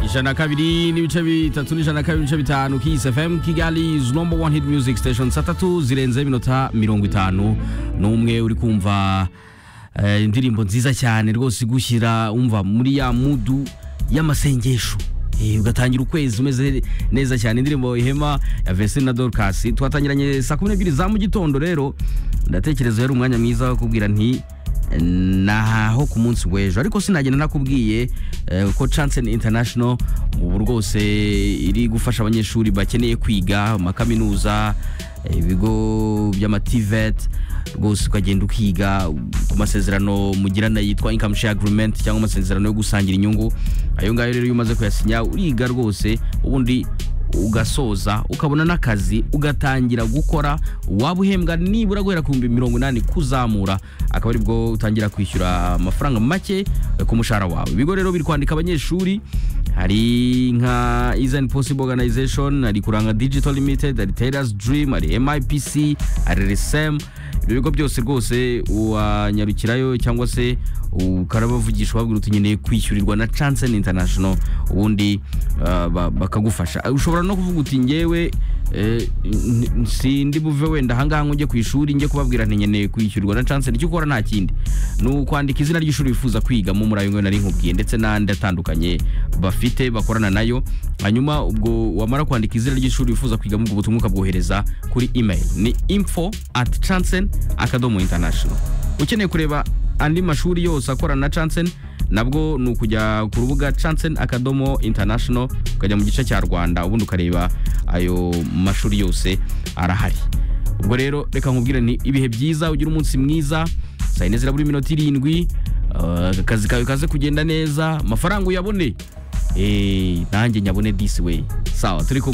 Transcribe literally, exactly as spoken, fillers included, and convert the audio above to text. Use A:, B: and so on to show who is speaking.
A: ijana kabiri n'ibice bitatu n'ijana kabiri n'ibice bitanu Kiss F M Kigali's number one hit music station. Saa tatu zirenze minota mirongo itanu n'umwe uri kumva uh, indirimbo nziza cyane rwose igushyira umva muri ya mudu y'amasengesho. Eh ugatangira ukwezi umeze neza cyane. Indirimbo ihema ya Vesina na Dorcas twatangiranye saa kumi n'ebyiri za mu gitondo. Rero ndatekereza yari umwanya mwiza wo kubwira nti naho ku munsi w'ejo, ariko sinagenda nakubwiye uh, ko Chance International ubu rwose iri gufasha abanyeshuri bakeneye kwiga mu kaminuza, ibigo by'amativet rwose ukagenda ukiga ku masezerano mugirana yitwa income share agreement cyangwa amasezerano yo gusangira inyungu. Ayo ngayo rero iyo umaze kuyasinya uriga rwose, ubundi ugasoza ukabona n'akazi ugatangira gukora, waba uhembwa nibura guhera ku mirongo inani kuzamura, akaba ari bwo utangira kwishyura amafaranga make ku mushahara wawe. Ibigo rero biri kwandika abanyeshuri, hari nka Isn't Possible Organization, hari Kuranga Digital Limited, hari Taylor's Dream, hari M I P C, hari R S M. Ibigo byose rwose uwanyarukirayo cyangwa se ukarabavugisha wabwira utinyeneye kwishyurirwa na Chance International, ubundi uh, bakagufasha. Ushobora no kuvuga uti ngewe eh, sindi buve wenda hangaha ngo nje ku ishuri nje kubabwira ntenyeneye kwishyurirwa na Chance. Nicyo ukora nta kindi no kwandika izina ry'ishuri wifuza kwiga mu murayo ngo nari nkubwiye, ndetse n'andi atandukanye bafite bakorana nayo. Hanyuma ubwo wamara kwandika izina ry'ishuri wifuza kwiga mu butumwa ukabwohereza kuri email ni info at chance akadomo international. Ukeneye kureba andi mashuri yose akorana na Chance nabwo nukujya ku rubuga chance akadomo international ukajya mu gice cya Rwanda, ubundi ukareba ayo mashuri yose arahari. Ubwo rero reka nkubwire ni ibihe byiza, ugira umunsi mwiza. Saa ine zirabura iminota irindwi, akazi kawe kaze kugenda neza, amafaranga uyabone, eh nanjye nyabone this way. Sawa turi